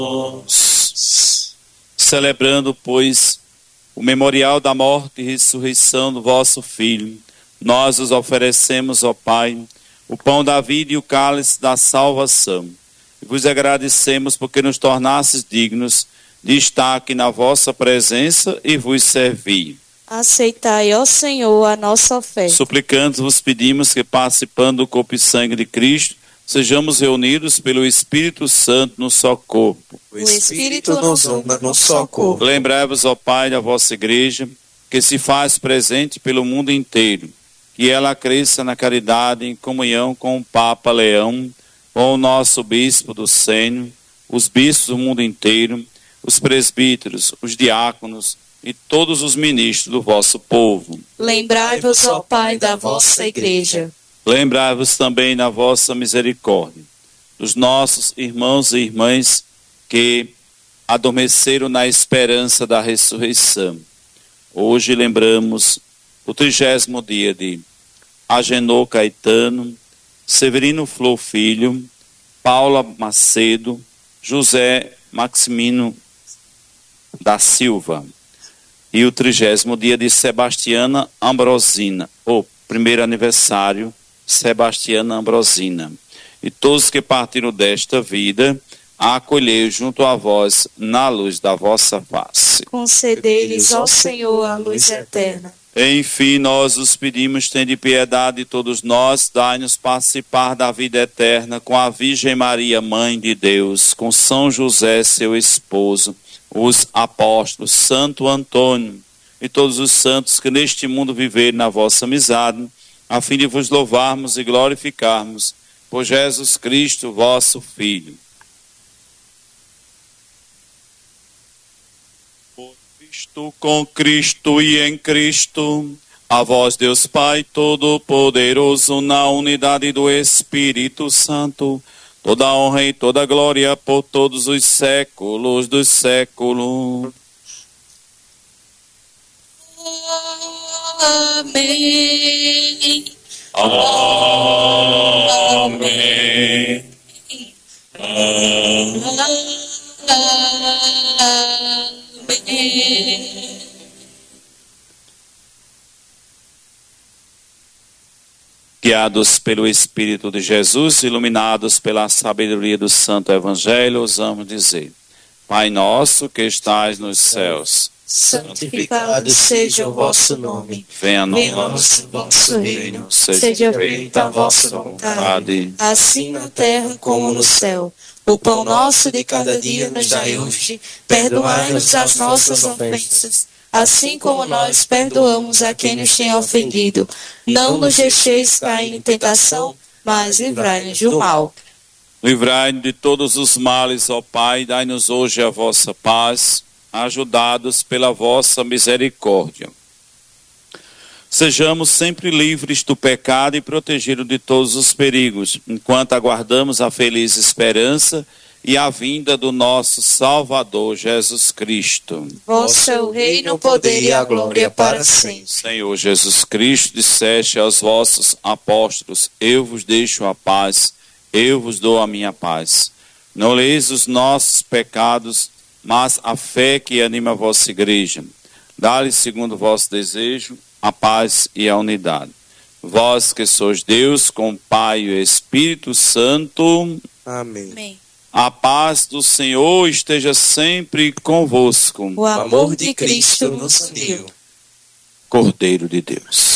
Celebrando, pois, o memorial da morte e ressurreição do vosso Filho, nós os oferecemos, ó Pai, o pão da vida e o cálice da salvação. E vos agradecemos porque nos tornastes dignos de estar aqui na vossa presença e vos servir. Aceitai, ó Senhor, a nossa oferta. Suplicando, vos pedimos que, participando do corpo e sangue de Cristo, sejamos reunidos pelo Espírito Santo no só corpo. O Espírito nos una no só corpo. Lembrai-vos, ó Pai, da vossa igreja, que se faz presente pelo mundo inteiro, que ela cresça na caridade em comunhão com o Papa Leão, com o nosso bispo do Sênio, os bispos do mundo inteiro, os presbíteros, os diáconos e todos os ministros do vosso povo. Lembrai-vos, ó Pai, da vossa igreja. Lembrai-vos também na vossa misericórdia dos nossos irmãos e irmãs que adormeceram na esperança da ressurreição. Hoje lembramos o 30º dia de Agenor Caetano, Severino Flor Filho, Paula Macedo, José Maximino da Silva. E o 30º dia de Sebastiana Ambrosina, o primeiro aniversário, Sebastiana Ambrosina. E todos que partiram desta vida, a acolhei junto a vós na luz da vossa face. Concedei-lhes, ó Senhor, a luz eterna. Enfim, nós os pedimos, tende piedade de todos nós, dai-nos participar da vida eterna com a Virgem Maria, Mãe de Deus, com São José, seu esposo, os apóstolos, Santo Antônio e todos os santos que neste mundo viverem na vossa amizade, a fim de vos louvarmos e glorificarmos por Jesus Cristo, vosso Filho. Por Cristo, com Cristo e em Cristo, a vós, Deus Pai Todo-Poderoso, na unidade do Espírito Santo, toda a honra e toda a glória por todos os séculos dos séculos. Amém. Amém. Amém. Guiados pelo Espírito de Jesus, iluminados pela sabedoria do Santo Evangelho, ousamos dizer: Pai nosso que estais nos céus, santificado seja o vosso nome. venha a Venha nós o vosso reino. seja feita a vossa vontade, assim na terra como no céu. O pão nosso de cada dia nos dai hoje. Perdoai-nos as nossas ofensas, assim como nós perdoamos a quem nos tem ofendido. Não nos deixeis cair em tentação, mas livrai-nos do mal. livrai-nos de todos os males, ó Pai, dai-nos hoje a vossa paz, ajudados pela vossa misericórdia. Sejamos sempre livres do pecado e protegidos de todos os perigos, enquanto aguardamos a feliz esperança e a vinda do nosso Salvador Jesus Cristo. Vosso é o reino, o poder e a glória para sempre. Senhor Jesus Cristo, disseste aos vossos apóstolos: eu vos deixo a paz, eu vos dou a minha paz. Não leis os nossos pecados, mas a fé que anima a vossa igreja. Dá-lhe, segundo o vosso desejo, a paz e a unidade. Vós que sois Deus, com o Pai e o Espírito Santo. Amém. Amém. A paz do Senhor esteja sempre convosco. O amor de Cristo nos uniu. Cordeiro de Deus.